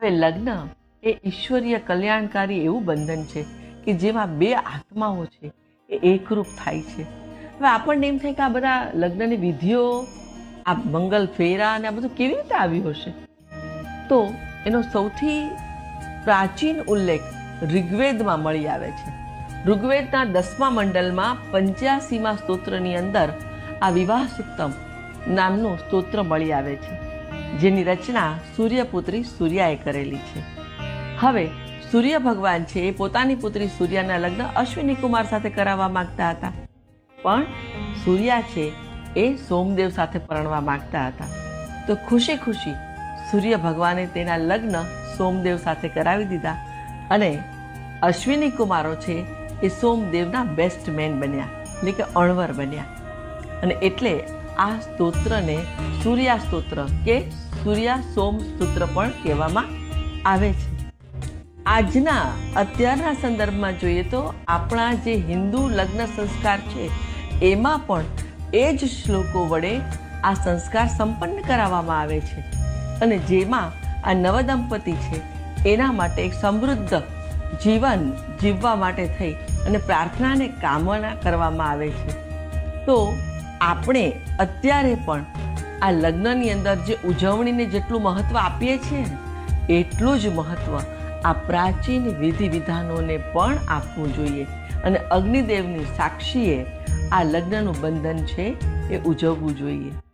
હવે લગ્ન એ ઈશ્વરીય કલ્યાણકારી એવું બંધન છે કે જેમાં બે આત્માઓ છે એ એકરૂપ થાય છે. હવે આપણને એમ થાય કે આ બધા લગ્નની વિધિઓ, આ મંગલ ફેરા અને આ બધું કેવી રીતે આવ્યું હશે? તો એનો સૌથી પ્રાચીન ઉલ્લેખ ઋગ્વેદમાં મળી આવે છે. ઋગ્વેદના 10મા મંડલમાં 85મા સ્તોત્રની અંદર આ વિવાહ સુક્તમ નામનું સ્તોત્ર મળી આવે છે, જેની રચના સૂર્યપુત્રી સૂર્યાએ કરેલી છે. હવે સૂર્ય ભગવાન છે એ પોતાની પુત્રી સૂર્યાના લગ્ન અશ્વિની કુમાર સાથે કરાવવા માંગતા હતા, પણ સૂર્યા છે એ સોમદેવ સાથે પરણવા માંગતા હતા. તો ખુશી ખુશી સૂર્ય ભગવાને તેના લગ્ન સોમદેવ સાથે કરાવી દીધા અને અશ્વિની કુમારો છે એ સોમદેવના બેસ્ટ મેન બન્યા, એટલે કે અણવર બન્યા. અને એટલે આ સ્તોત્રને સૂર્યા સ્તોત્ર કે સૂર્યા સોમ સ્તોત્ર પણ કહેવામાં આવે છે. આજના અત્યારના સંદર્ભમાં જોઈએ તો આપણા જે હિન્દુ લગ્ન સંસ્કાર છે એમાં પણ એ જ શ્લોકો વડે આ સંસ્કાર સંપન્ન કરાવવામાં આવે છે, અને જેમાં આ નવદંપતિ છે એના માટે એક સમૃદ્ધ જીવન જીવવા માટે થઈ અને પ્રાર્થનાને કામના કરવામાં આવે છે. તો આપણે અત્યારે પણ આ લગ્નની અંદર જે ઉજવણીને જેટલું મહત્વ આપીએ છીએ ને એટલું જ મહત્વ આ પ્રાચીન વિધિ વિધાનોને પણ આપવું જોઈએ, અને અગ્નિદેવની સાક્ષીએ આ લગ્નનું બંધન છે એ ઉજવવું જોઈએ.